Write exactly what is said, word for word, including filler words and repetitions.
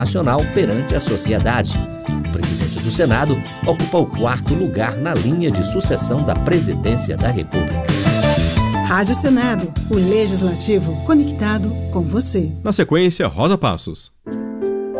nacional perante a sociedade. O presidente do Senado ocupa o quarto lugar na linha de sucessão da presidência da República. Rádio Senado, o Legislativo conectado com você. Na sequência, Rosa Passos.